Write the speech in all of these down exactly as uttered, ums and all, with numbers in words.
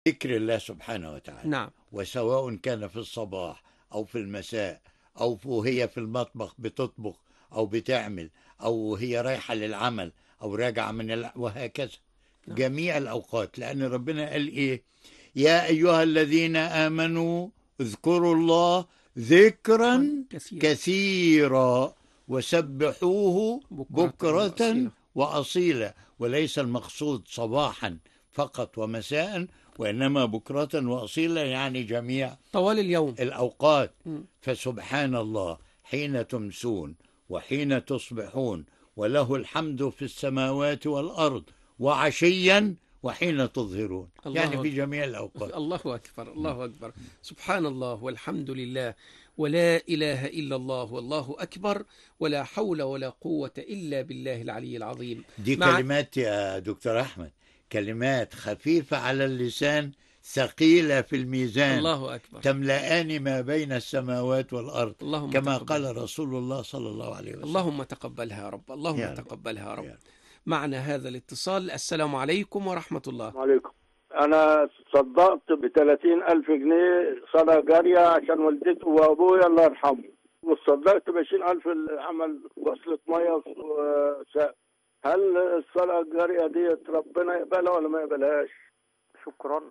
ذكر الله سبحانه وتعالى. نعم. وسواء كان في الصباح أو في المساء أو وهي في المطبخ بتطبخ أو بتعمل أو هي رايحة للعمل أو راجعة من الع... وهكذا. نعم. جميع الأوقات، لأن ربنا قال إيه؟ يا أيها الذين آمنوا اذكروا الله ذكرا كثيرا كثيرا وسبحوه بكرة بكرة وأصيلا. وأصيلا. وليس المقصود صباحا فقط ومساء، وإنما بكرة وأصيلا، يعني جميع طوال اليوم. الأوقات. م. فسبحان الله حين تمسون وحين تصبحون، وله الحمد في السماوات والأرض وعشيا وحين تظهرون، الله يعني أكبر. في جميع الأوقات. الله أكبر، الله أكبر. سبحان الله والحمد لله ولا إله إلا الله والله أكبر ولا حول ولا قوة إلا بالله العلي العظيم. دي مع... كلمات يا دكتور أحمد، كلمات خفيفة على اللسان ثقيلة في الميزان، الله أكبر. تملأان ما بين السماوات والأرض، اللهم كما تقبل. قال رسول الله صلى الله عليه وسلم. اللهم تقبلها يا رب، اللهم يا رب. تقبلها يا رب. يا رب. معنا هذا الاتصال. السلام عليكم ورحمة الله. عليكم. أنا صدقت بثلاثين ألف جنيه صلاة جارية عشان والدتي وأبويا الله يرحمه، وصدقت بعشرين ألف عمل وصلة مية وسقف. هل الصلاة الجارية دي ربنا يقبلها ولا ما يقبلهاش؟ شكرا.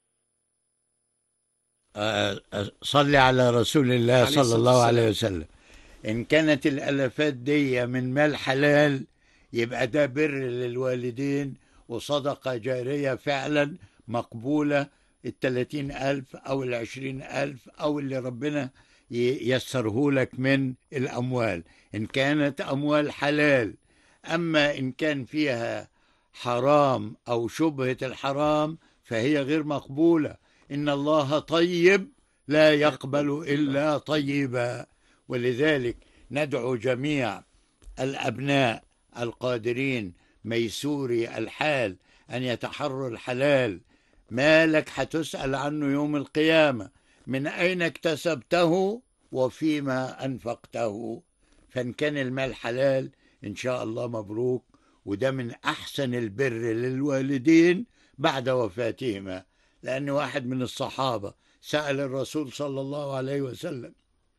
آه، آه، صلي على رسول الله عليه صلى الصلاة الله والسلام. عليه وسلم. إن كانت الألفات دي من مال حلال يبقى ده بر للوالدين وصدقة جارية فعلا مقبولة، الثلاثين ألف أو العشرين ألف أو اللي ربنا ييسره لك من الأموال، إن كانت أموال حلال. أما إن كان فيها حرام أو شبهة الحرام فهي غير مقبولة. إن الله طيب لا يقبل إلا طيبا. ولذلك ندعو جميع الأبناء القادرين ميسوري الحال أن يتحروا الحلال. مالك هتسأل عنه يوم القيامة، من أين اكتسبته وفيما أنفقته. فإن كان المال حلال إن شاء الله مبروك، وده من أحسن البر للوالدين بعد وفاتهما. لأن واحد من الصحابة سأل الرسول صلى الله عليه وسلم: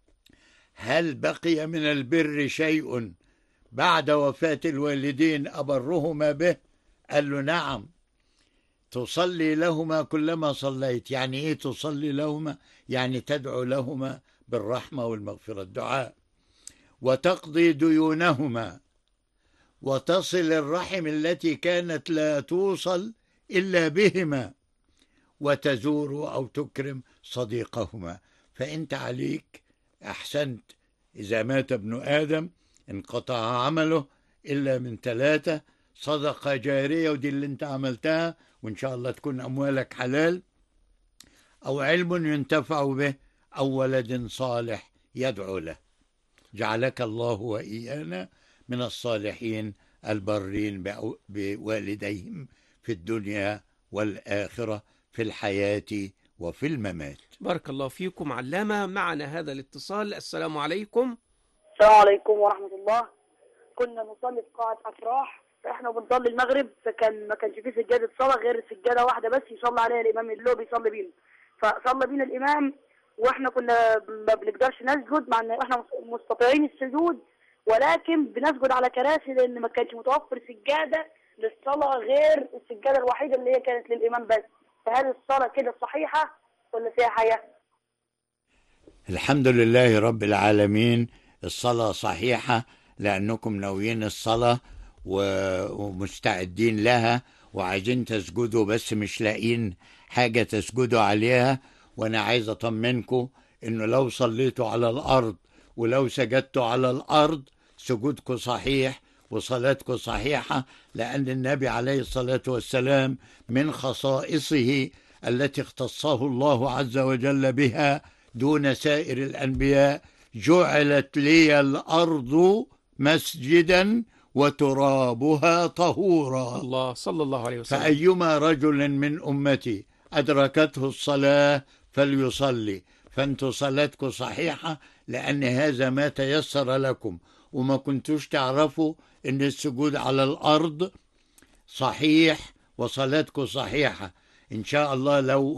هل بقي من البر شيء بعد وفاة الوالدين أبرهما به؟ قال له: نعم، تصلي لهما كلما صليت. يعني إيه تصلي لهما؟ يعني تدعو لهما بالرحمة والمغفرة، الدعاء. وتقضي ديونهما، وتصل الرحم التي كانت لا توصل إلا بهما، وتزور أو تكرم صديقهما. فأنت عليك أحسنت. إذا مات ابن آدم انقطع عمله إلا من ثلاثة: صدقة جارية، ودي اللي انت عملتها وإن شاء الله تكون أموالك حلال، أو علم ينتفع به، أو ولد صالح يدعو له. جعلك الله وإيانا من الصالحين البرين بوالديهم في الدنيا والآخرة، في الحياة وفي الممات. بارك الله فيكم علامة. معنا هذا الاتصال. السلام عليكم. السلام عليكم ورحمة الله. كنا نصلي في قاعة أفراح، فإحنا بنصلي المغرب، فكان ما كانش فيه سجادة صلاة غير سجادة واحدة بس يصلي عليها الإمام اللي هو بيصلي بينا. فصلى بينا الإمام وإحنا كنا ما بنقدرش نسجد، مع إن إحنا مستطيعين السجود، ولكن بنسجد على كراسي لأن ما كانش متوفر سجادة للصلاة غير السجادة الوحيدة اللي هي كانت للإمام بس. فهل الصلاة كده صحيحة ولا فيها حاجة؟ الحمد لله رب العالمين، الصلاة صحيحة لأنكم ناويين الصلاة ومستعدين لها وعايزين تسجدوا، بس مش لاقين حاجة تسجدوا عليها. وأنا عايز أطمنكم إنه لو صليتوا على الأرض ولو سجدتوا على الأرض سجودكم صحيح وصلاتكم صحيحة، لأن النبي عليه الصلاة والسلام من خصائصه التي اختصه الله عز وجل بها دون سائر الأنبياء: جعلت لي الأرض مسجدا وترابها طهورا. الله صلى الله عليه وسلم. فأيما رجل من أمتي أدركته الصلاة فليصلي. فأنتوا صلاتكم صحيحة لأن هذا ما تيسر لكم، وما كنتوش تعرفوا أن السجود على الأرض صحيح وصلاتكم صحيحة. إن شاء الله لو